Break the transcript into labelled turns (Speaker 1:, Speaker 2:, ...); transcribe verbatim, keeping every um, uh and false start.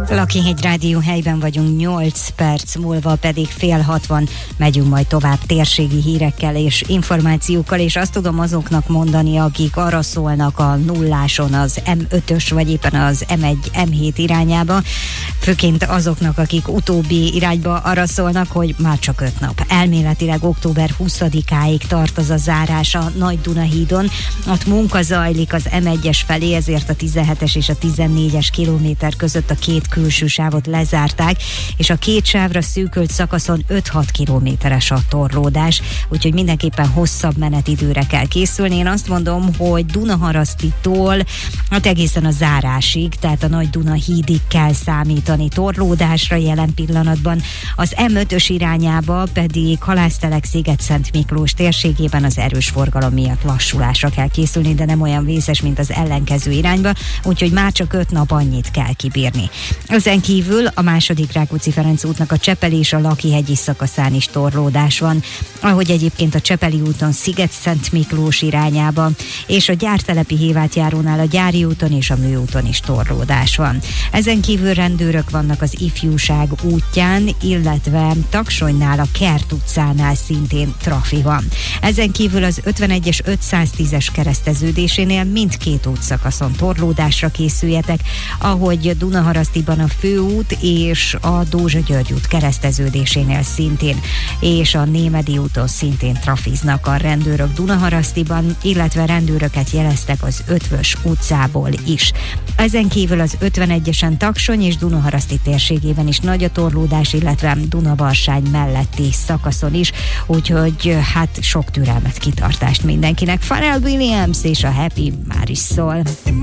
Speaker 1: Lakihegy Rádió helyben vagyunk, nyolc perc múlva pedig fél hatvan megyünk majd tovább térségi hírekkel és információkkal, és azt tudom azoknak mondani, akik arra szólnak a nulláson az em ötös vagy éppen az em egy em hét irányába, főként azoknak, akik utóbbi irányba arra szólnak, hogy már csak öt nap. Elméletileg október huszadikáig tart az a zárás a Nagy-Duna-hídon. Ott munka zajlik az em egyes felé, ezért a tizenhetes és a tizennégyes kilométer között a két külső sávot lezárták, és a két sávra szűkült szakaszon öt-hat kilométeres a torlódás, úgyhogy mindenképpen hosszabb menetidőre kell készülni. Én azt mondom, hogy Dunaharasztitól hát egészen a zárásig, tehát a Nagy-Duna hídig kell számítani torlódásra jelen pillanatban. Az em ötös irányába pedig Halásztelek, Sziget-Szent Miklós térségében az erős forgalom miatt lassulásra kell készülni, de nem olyan vészes, mint az ellenkező irányba, úgyhogy már csak öt nap annyit kell kibírni. Ezen kívül a második Rákóczi-Ferenc útnak a Csepeli és a Lakihegyi szakaszán is torlódás van, ahogy egyébként a Csepeli úton Sziget-Szent Miklós irányába, és a Gyártelepi Hévátjárónál a Gyári úton és a Műúton is torlódás van. Ezen kívül rendőrök vannak az Ifjúság útján, illetve Taksonynál a Kert utcánál szintén trafi van. Ezen kívül az ötvenegyes ötszáztízes kereszteződésénél mindkét útszakaszon torlódásra készüljetek, ahogy Dunaharasztiban a Főút és a Dózsa-György út kereszteződésénél szintén, és a Némedi úton szintén trafiznak a rendőrök Dunaharasztiban, illetve rendőröket jeleztek az Ötvös utcából is. Ezen kívül az ötvenegyesen Taksony és Dunaharaszti térségében is nagy a torlódás, illetve Dunavarsány melletti szakaszon is, úgyhogy hát sok türelmet, kitartást mindenkinek. Pharrell Williams és a Happy már is szól.